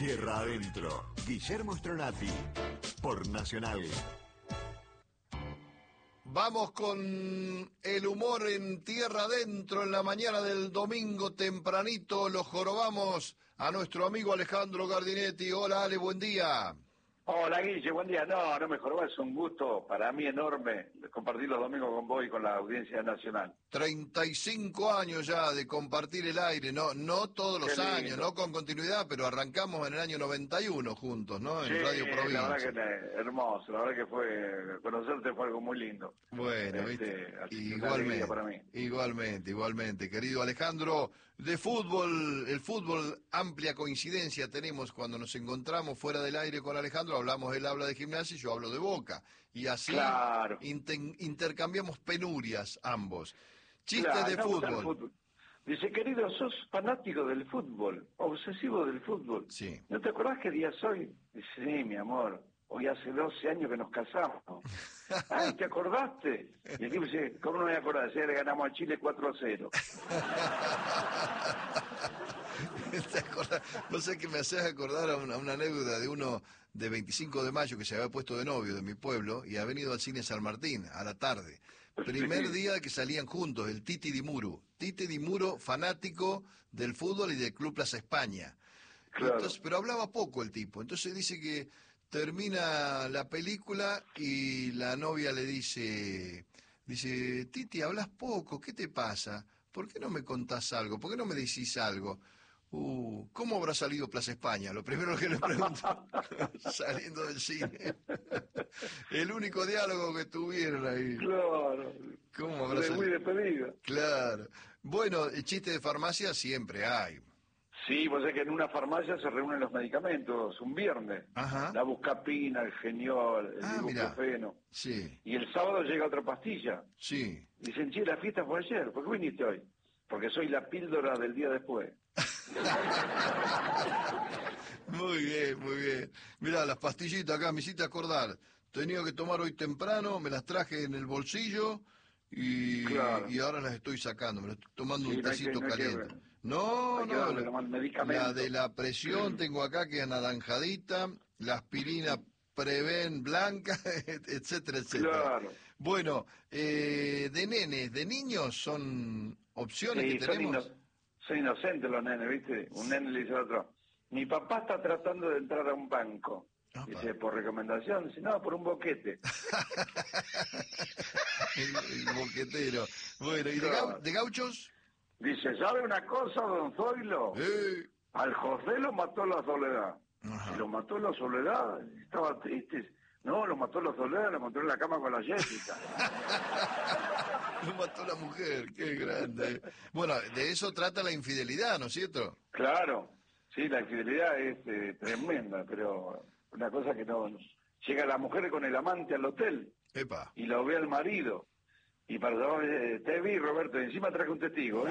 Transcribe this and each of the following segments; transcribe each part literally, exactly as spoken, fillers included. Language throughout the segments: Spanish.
Tierra Adentro, Guillermo Stronati, por Nacional. Vamos con el humor en Tierra Adentro en la mañana del domingo tempranito. Lo jorobamos a nuestro amigo Alejandro Gardinetti. Hola Ale, buen día. Hola Guille, buen día. No, no me jorobás, es un gusto para mí enorme compartir los domingos con vos y con la audiencia nacional. treinta y cinco años ya de compartir el aire, no no todos los Qué años, lindo. no con continuidad, pero arrancamos en el año noventa y uno juntos, ¿no? En Sí, Radio Provincia. la verdad que eh, hermoso, la verdad que fue, conocerte fue algo muy lindo. Bueno, Este, ¿viste? así que una alegría Igualmente, para mí. igualmente, igualmente, querido Alejandro, de fútbol, el fútbol, amplia coincidencia tenemos cuando nos encontramos fuera del aire con Alejandro, hablamos, él habla de Gimnasia y yo hablo de Boca, y así Claro. inter- intercambiamos penurias ambos. Chistes Claro, de nos gusta el fútbol. Dice, querido, sos fanático del fútbol, obsesivo del fútbol. Sí. ¿No te acordás qué día soy? Dice, sí, mi amor, hoy hace doce años que nos casamos. Ay, ¿te acordaste? Y el tipo dice, ¿cómo no me voy a acordar? Ayer le ganamos a Chile cuatro a cero. ¿Te acordás? Vos sabés que me haces acordar a una, una anécdota de uno de veinticinco de mayo que se había puesto de novio de mi pueblo y ha venido al cine San Martín a la tarde. Primer día que salían juntos, el Titi Di Muro. Titi Di Muro, fanático del fútbol y del Club Plaza España. Claro. Entonces, pero hablaba poco el tipo. Entonces dice que termina la película y la novia le dice, dice, Titi, hablas poco, ¿qué te pasa? ¿Por qué no me contás algo? ¿Por qué no me decís algo? Uh, ¿cómo habrá salido Plaza España? Lo primero que le pregunto, saliendo del cine. El único diálogo que tuvieron ahí. Claro. ¿Cómo habrá De muy salido? despedida. Claro. Bueno, el chiste de farmacia siempre hay. Sí, vos sabés que en una farmacia se reúnen los medicamentos un viernes. Ajá. La buscapina, el geniol, el Ah, mirá. ibuprofeno. Sí, Y el sábado llega otra pastilla. sí. Dicen, che, la fiesta fue ayer. ¿Por qué viniste hoy? Porque soy la píldora del día después. Muy bien, muy bien. Mirá, las pastillitas acá me hiciste acordar. Tenía que tomar hoy temprano, me las traje en el bolsillo y, Claro. y ahora las estoy sacando. Me las estoy tomando Sí, un no hay que- tacito no hay que- caliente. No, hay que no, darle la, nomás medicamento. la de la presión tengo acá que es anaranjadita, la aspirina Preven blanca, etcétera, etcétera. Claro. Bueno, eh, de nenes, de niños son opciones Sí, que son, tenemos. ino- son inocentes los nenes, ¿viste? Un nene le dice al otro, mi papá está tratando de entrar a un banco. Apa. Dice, ¿por recomendación? Dice, no, por un boquete. el, el boquetero. Bueno, ¿y de, Claro. gau- de gauchos? Dice, ¿sabe una cosa, don Zoilo? Eh, Al José lo mató la soledad. Ajá. Si lo mató la soledad, estaba triste. No, lo mató la soledad, lo encontró en la cama con la Jessica. lo mató la mujer, qué grande. Bueno, de eso trata la infidelidad, ¿no es cierto? Claro, sí, la infidelidad es eh, tremenda, pero una cosa que no... Llega la mujer con el amante al hotel Epa. y lo ve al marido. Y para saber, eh, te vi, Roberto, y encima traje un testigo, ¿eh?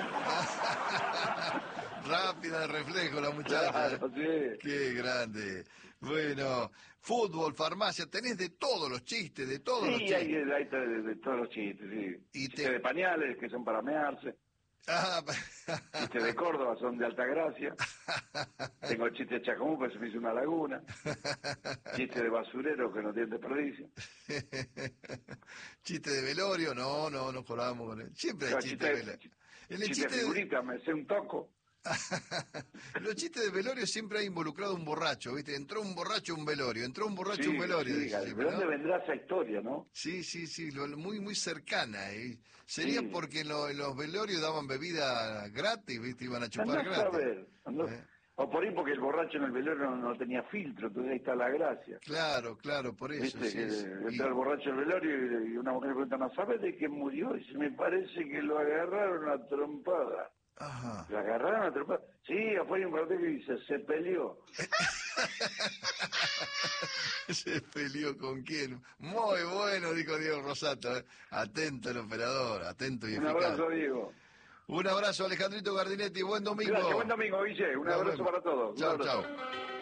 Rápida de reflejo la muchacha. Claro, ¿eh? sí. Qué grande. Bueno, fútbol, farmacia, tenés de todos los chistes, de todos los Sí, chistes. hay, hay de, de todos los chistes, sí. Y Chistes te- de pañales, que son para mearse. Ah, Chistes de Córdoba, son de Altagracia. Tengo el chiste de Chacomú, pues se me hizo una laguna. Chiste de basurero, que no tiene desperdicio. chiste de velorio, no, no, no jodábamos con él. Siempre hay Claro, chiste de chiste, velorio. En el chiste de chiste de... figurita, me sé un toco. Los chistes de velorio siempre ha involucrado un borracho, ¿viste? Entró un borracho a un velorio, entró un borracho a Sí, un velorio. sí, dice ¿de siempre, dónde ¿no? vendrá esa historia, no? Sí, sí, sí, lo- lo muy, muy cercana. ¿eh? Sería Sí. porque en, lo- en los velorios daban bebida gratis, ¿viste? Iban a chupar Andá a gratis. saber. andá- ¿Eh? O por ahí porque el borracho en el velorio no, no tenía filtro, entonces ahí está la gracia. Claro, claro, por eso. Viste, sí, que sí. Y- entra el borracho al velorio y, y una mujer le pregunta, ¿no sabes de qué murió? Y dice, me parece que lo agarraron a trompada. Ajá. ¿Lo agarraron a trompada? Sí, afuera hay un cartel que dice, se peleó. ¿Se peleó con quién? Muy bueno, dijo Diego Rosato. ¿eh? Atento el operador, atento y Un eficaz. abrazo, Diego. Un abrazo, Alejandrito Gardinetti. Buen domingo. Gracias, buen domingo, Guille. Un Nos abrazo vemos. para todos. Un Chao, abrazo. chao.